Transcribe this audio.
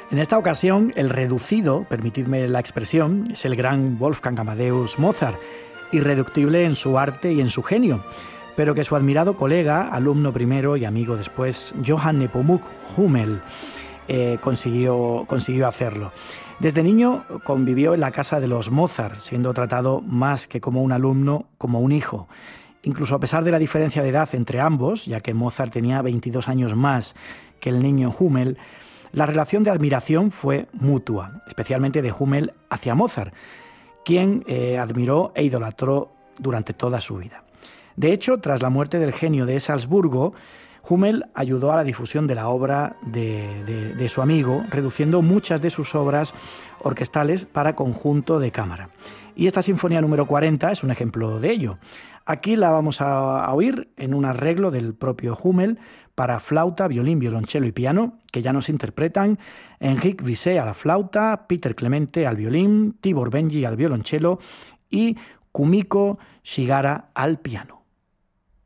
En esta ocasión, el reducido, permitidme la expresión, es el gran Wolfgang Amadeus Mozart, irreductible en su arte y en su genio, pero que su admirado colega, alumno primero y amigo después, Johann Nepomuk Hummel, consiguió hacerlo. Desde niño convivió en la casa de los Mozart, siendo tratado más que como un alumno, como un hijo. Incluso a pesar de la diferencia de edad entre ambos, ya que Mozart tenía 22 años más que el niño Hummel, la relación de admiración fue mutua, especialmente de Hummel hacia Mozart, quien admiró e idolatró durante toda su vida. De hecho, tras la muerte del genio de Salzburgo, Hummel ayudó a la difusión de la obra de su amigo, reduciendo muchas de sus obras orquestales para conjunto de cámara. Y esta Sinfonía número 40 es un ejemplo de ello. Aquí la vamos a oír en un arreglo del propio Hummel para flauta, violín, violonchelo y piano, que ya nos interpretan Henrik Bizet a la flauta, Peter Clemente al violín, Tibor Benji al violonchelo y Kumiko Shigara al piano.